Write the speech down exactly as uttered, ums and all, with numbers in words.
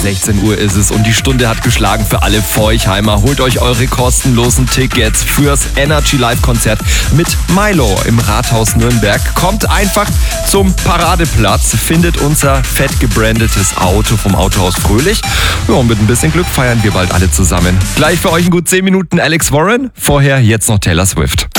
sechzehn Uhr ist es und die Stunde hat geschlagen für alle Forchheimer. Holt euch eure kostenlosen Tickets fürs Energy Live Konzert mit Milo im Rathaus Nürnberg. Kommt einfach zum Paradeplatz, findet unser fett gebrandetes Auto vom Autohaus Fröhlich. Ja, und mit ein bisschen Glück feiern wir bald alle zusammen. Gleich für euch in gut zehn Minuten Alex Warren. Vorher jetzt noch Taylor Swift.